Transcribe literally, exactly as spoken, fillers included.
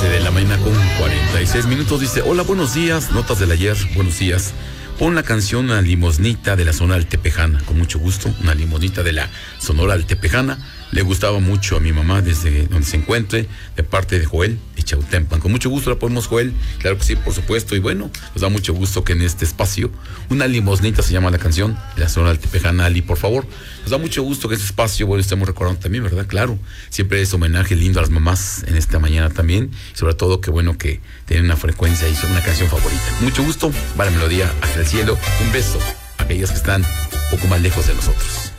once de la mañana con cuarenta y seis minutos. Dice, hola, buenos días, notas del ayer, buenos días. Pon la canción Una limosnita de la Sonora Altepejana, con mucho gusto, una limosnita de la Sonora Altepejana. Le gustaba mucho a mi mamá desde donde se encuentre, de parte de Joel y Chautempan. Con mucho gusto la ponemos, Joel, claro que sí, por supuesto. Y bueno, nos da mucho gusto que en este espacio, Una limosnita se llama la canción, de la Sonora Altepejana. Ali, por favor, nos da mucho gusto que en este espacio, bueno, estemos recordando también, ¿verdad? Claro, siempre es homenaje lindo a las mamás en esta mañana también. Sobre todo, que bueno que tienen una frecuencia y son una canción favorita. Mucho gusto, va la melodía hacia el cielo. Un beso a aquellos que están un poco más lejos de nosotros.